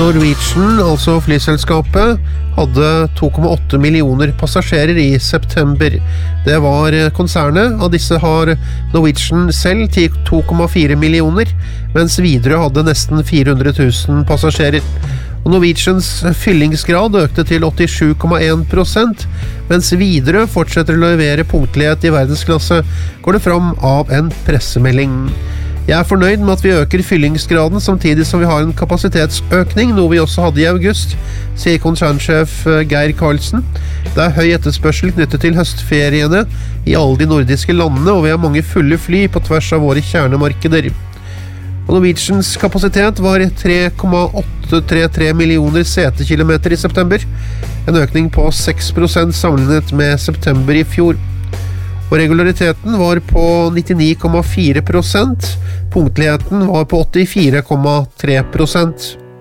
Norwegian, altså flyselskapet, hadde 2,8 millioner passasjerer i september. Det var konsernet. Av disse har Norwegian selv 2,4 millioner, mens Widerøe hadde nesten 400 000 passasjerer. Og Norwegians fyllingsgrad økte til 87,1%, mens Widerøe fortsetter å levere punktlighet i verdensklasse, går det fram av en pressemelding. Jeg er fornøyd med at vi øker fyllingsgraden samtidig som vi har en kapasitetsøkning, noe vi også hadde i august, sier konsernsjef Geir Karlsen. Det er høy etterspørsel knyttet til høstferiene i alle de nordiske landene, og vi har mange fulle fly på tvers av våre kjernemarkeder. Og Norwegians kapasitet var 3,833 millioner setekilometer i september, en økning på 6% sammenlignet med september i fjor. Og regulariteten var på 99,4%, punktligheten var på 84,3%.